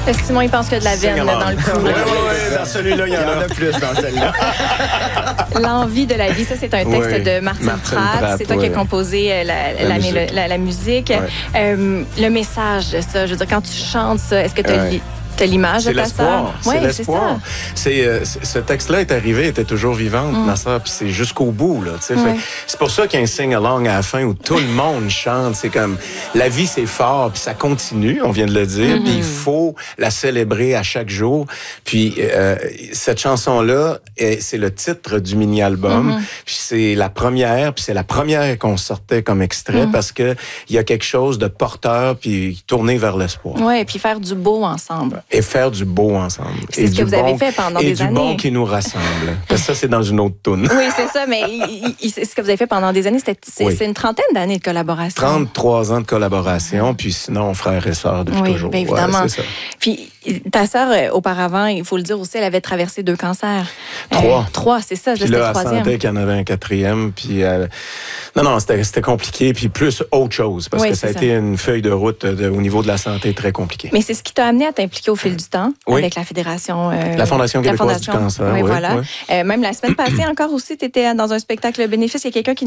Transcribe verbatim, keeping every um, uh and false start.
Simon, il pense qu'il y a de la veine là, dans le coup. Oui, oui, oui, dans celui-là, il y en a plus dans celle-là. L'envie de la vie, ça, c'est un texte oui. de Martine, Martine Pratt. Pratt. C'est toi oui. qui as composé la, la, la, la, musique. la, la musique. Ouais. Euh, le message de ça, je veux dire, quand tu chantes ça, est-ce que tu as ouais. T'as l'image de ta sœur? C'est l'espoir. C'est euh, ce texte-là est arrivé, elle était toujours vivante, mm. ma sœur, puis c'est jusqu'au bout. Là, ouais. C'est pour ça qu'il y a un sing-along à la fin où tout le monde chante. C'est comme, la vie, c'est fort, puis ça continue, on vient de le dire, mm-hmm. puis il faut la célébrer à chaque jour. Puis euh, cette chanson-là, c'est le titre du mini-album, mm-hmm. puis c'est la première, puis c'est la première qu'on sortait comme extrait, mm-hmm. parce que il y a quelque chose de porteur, puis tourné vers l'espoir. Oui, et puis faire du beau ensemble. Et faire du beau ensemble. C'est ce que vous bon, avez fait pendant des années. Et du bon qui nous rassemble. Parce que ça, c'est dans une autre toune. Oui, c'est ça, mais il, il, c'est ce que vous avez fait pendant des années. C'était, c'est, oui. c'est une trentaine d'années de collaboration. trente-trois ans de collaboration, mmh. puis sinon, frère et sœur depuis oui, toujours. Bien évidemment. Ouais, c'est ça. Puis ta sœur, auparavant, il faut le dire aussi, elle avait traversé deux cancers. Trois. Euh, trois, c'est ça. Puis là, elle sentait qu'il y en avait un quatrième. Puis elle... Non, non, c'était, c'était compliqué. Puis plus autre chose, parce oui, que ça a ça. été une feuille de route de, au niveau de la santé très compliquée. Mais c'est ce qui t'a amené à t'impliquer au fil du temps oui. avec la Fédération... Euh, la Fondation québécoise la Fondation, du cancer. Oui, oui, voilà. Oui. Euh, même la semaine passée encore aussi, tu étais dans un spectacle bénéfice. Il y a quelqu'un qui